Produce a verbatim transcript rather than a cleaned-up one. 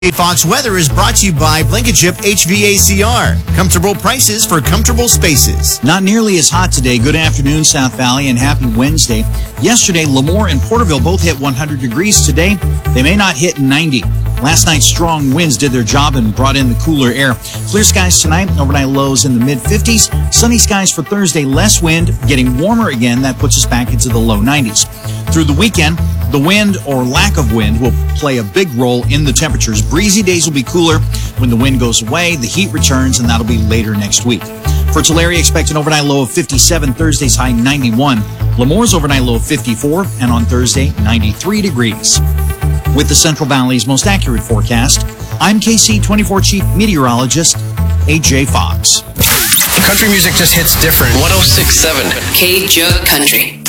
Fox Weather is brought to you by Blankenship H V A C R. Comfortable prices for comfortable spaces. Not nearly as hot today. Good afternoon, South Valley, and happy Wednesday. Yesterday, Lemoore and Porterville both hit one hundred degrees. Today, they may not hit ninety. Last night's strong winds did their job and brought in the cooler air. Clear skies tonight, overnight lows in the mid fifties. Sunny skies for Thursday, less wind, getting warmer again. That puts us back into the low nineties. Through the weekend, the wind or lack of wind will play a big role in the temperatures. Breezy days will be cooler. When the wind goes away, the heat returns, and that'll be later next week. For Tulare, expect an overnight low of fifty-seven, Thursday's high ninety-one. Lemoore's overnight low of fifty-four, and on Thursday, ninety-three degrees. With the Central Valley's most accurate forecast, I'm K C twenty-four Chief Meteorologist A J Fox. Country music just hits different. one oh six point seven K J U G Country.